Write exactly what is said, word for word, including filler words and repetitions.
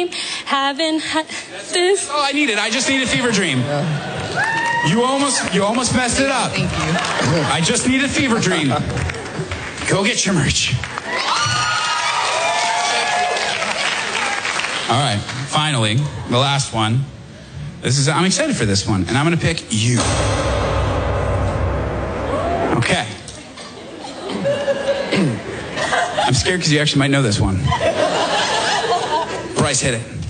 dream. Haven't had this. Oh, I need it. I just need a fever dream. You almost, you almost messed it up. Thank you. I just need a fever dream. Go get your merch. All right, finally, the last one. This is, I'm excited for this one, and I'm gonna pick you. Okay. I'm scared because you actually might know this one. Bryce, hit it.